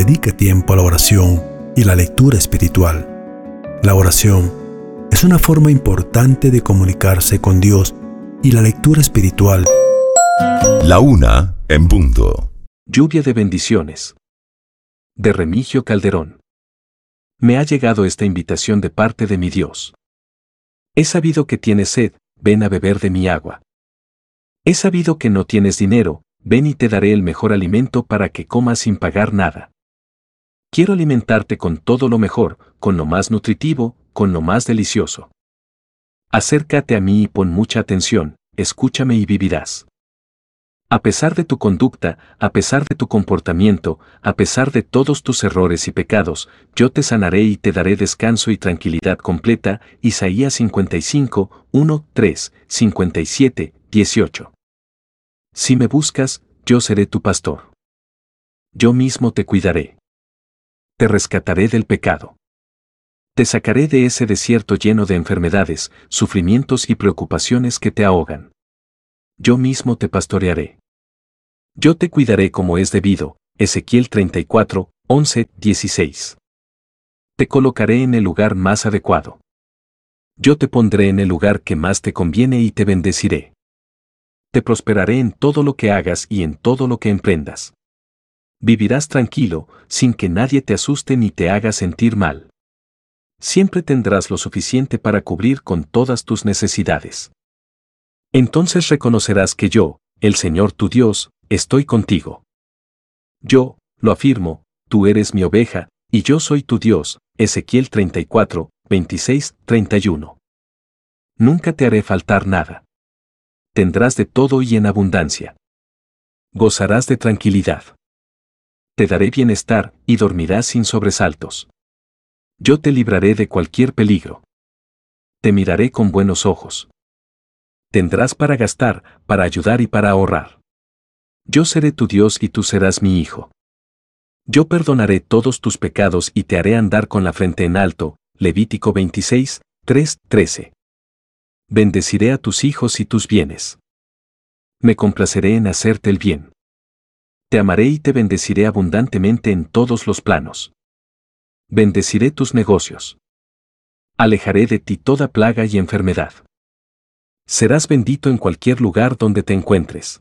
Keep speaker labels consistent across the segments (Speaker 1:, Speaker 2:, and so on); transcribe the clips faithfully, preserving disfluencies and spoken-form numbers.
Speaker 1: dedique tiempo a la oración y la lectura espiritual. La oración es una forma importante de comunicarse con Dios y la lectura espiritual.
Speaker 2: La una en punto.
Speaker 3: Lluvia de bendiciones. De Remigio Calderón. Me ha llegado esta invitación de parte de mi Dios. He sabido que tienes sed, ven a beber de mi agua. He sabido que no tienes dinero, ven y te daré el mejor alimento para que comas sin pagar nada. Quiero alimentarte con todo lo mejor, con lo más nutritivo, con lo más delicioso. Acércate a mí y pon mucha atención, escúchame y vivirás. A pesar de tu conducta, a pesar de tu comportamiento, a pesar de todos tus errores y pecados, yo te sanaré y te daré descanso y tranquilidad completa. Isaías cincuenta y cinco, uno, tres, cincuenta y siete, dieciocho. Si me buscas, yo seré tu pastor. Yo mismo te cuidaré. Te rescataré del pecado. Te sacaré de ese desierto lleno de enfermedades, sufrimientos y preocupaciones que te ahogan. Yo mismo te pastorearé. Yo te cuidaré como es debido. Ezequiel treinta y cuatro, once, dieciséis. Te colocaré en el lugar más adecuado. Yo te pondré en el lugar que más te conviene y te bendeciré. Te prosperaré en todo lo que hagas y en todo lo que emprendas. Vivirás tranquilo, sin que nadie te asuste ni te haga sentir mal. Siempre tendrás lo suficiente para cubrir con todas tus necesidades. Entonces reconocerás que yo, el Señor tu Dios, estoy contigo. Yo, lo afirmo, tú eres mi oveja, y yo soy tu Dios. Ezequiel treinta y cuatro, veintiséis, treinta y uno. Nunca te haré faltar nada. Tendrás de todo y en abundancia. Gozarás de tranquilidad. Te daré bienestar y dormirás sin sobresaltos. Yo te libraré de cualquier peligro. Te miraré con buenos ojos. Tendrás para gastar, para ayudar y para ahorrar. Yo seré tu Dios y tú serás mi hijo. Yo perdonaré todos tus pecados y te haré andar con la frente en alto. Levítico veintiséis, tres, trece. Bendeciré a tus hijos y tus bienes. Me complaceré en hacerte el bien. Te amaré y te bendeciré abundantemente en todos los planos. Bendeciré tus negocios. Alejaré de ti toda plaga y enfermedad. Serás bendito en cualquier lugar donde te encuentres.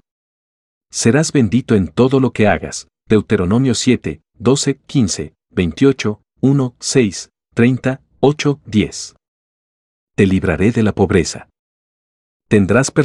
Speaker 3: Serás bendito en todo lo que hagas. Deuteronomio siete, doce, quince, veintiocho, uno, seis, treinta, ocho, diez. Te libraré de la pobreza. Tendrás